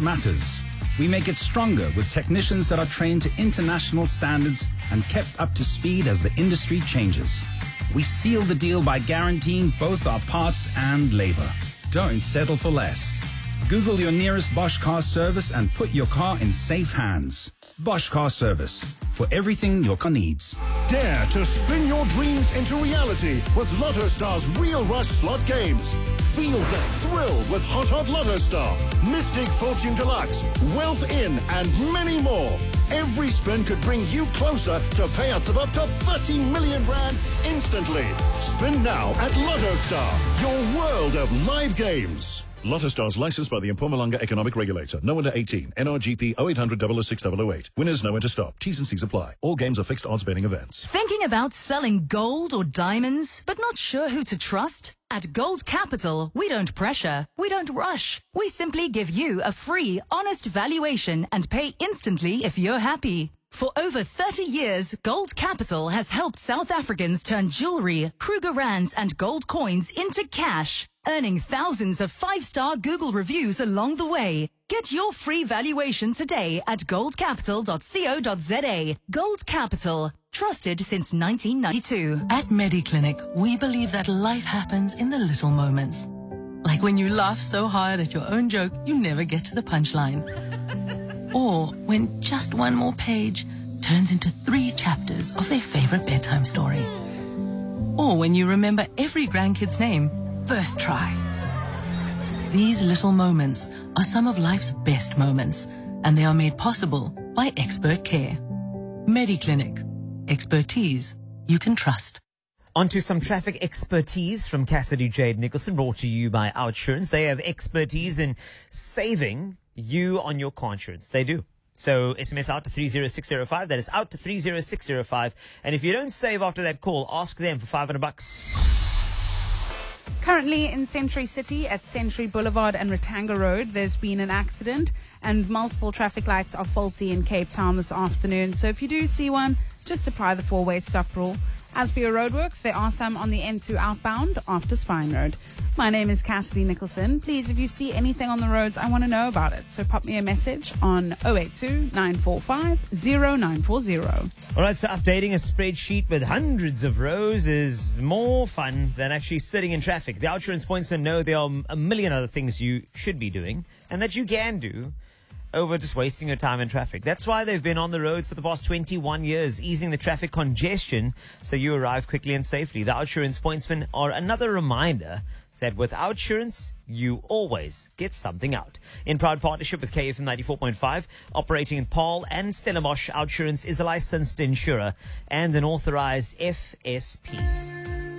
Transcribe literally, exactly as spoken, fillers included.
matters. We make it stronger with technicians that are trained to international standards and kept up to speed as the industry changes. We seal the deal by guaranteeing both our parts and labor. Don't settle for less. Google your nearest Bosch Car Service and put your car in safe hands. Bosch Car Service, for everything your car needs. Dare to spin your dreams into reality with Lotto Star's Real Rush slot games. Feel the thrill with Hot Hot Lotto Star, Mystic Fortune Deluxe, Wealth In, and many more. Every spin could bring you closer to payouts of up to thirty million rand instantly. Spin now at Lotto Star, your world of live games. Lotto Stars licensed by the Mpumalanga Economic Regulator. No under eighteen. N R G P oh eight hundred, double oh six, double oh eight. Winners know when to stop. T's and C's apply. All games are fixed odds betting events. Thinking about selling gold or diamonds, but not sure who to trust? At Gold Capital, we don't pressure, we don't rush. We simply give you a free, honest valuation and pay instantly if you're happy. For over thirty years, Gold Capital has helped South Africans turn jewelry, Kruger Rands and gold coins into cash, earning thousands of five-star Google reviews along the way. Get your free valuation today at gold capital dot co dot za. Gold Capital, trusted since nineteen ninety-two. At MediClinic, we believe that life happens in the little moments. Like when you laugh so hard at your own joke, you never get to the punchline. Or when just one more page turns into three chapters of their favorite bedtime story. Or when you remember every grandkid's name first try. These little moments are some of life's best moments, and they are made possible by expert care. MediClinic. Expertise you can trust. Onto some traffic expertise from Cassidy Jade Nicholson, brought to you by OUTsurance. They have expertise in saving you on your car insurance. They do. So S M S out to three zero six zero five. That is out to three zero six zero five. And if you don't save after that call, ask them for five hundred bucks. Currently in Century City at Century Boulevard and Ratanga Road, there's been an accident and multiple traffic lights are faulty in Cape Town this afternoon. So if you do see one, just apply the four-way stop rule. As for your roadworks, there are some on the N two outbound after Spine Road. My name is Cassidy Nicholson. Please, if you see anything on the roads, I want to know about it. So pop me a message on oh eight two, nine four five, oh nine four oh. All right, so updating a spreadsheet with hundreds of rows is more fun than actually sitting in traffic. The OUTsurance pointsmen know there are a million other things you should be doing and that you can do over just wasting your time in traffic. That's why they've been on the roads for the past twenty-one years, easing the traffic congestion so you arrive quickly and safely. The OUTsurance pointsmen are another reminder that with OUTsurance, you always get something out. In proud partnership with K F M ninety-four point five, operating in Paarl and Stellenbosch, OUTsurance is a licensed insurer and an authorized F S P.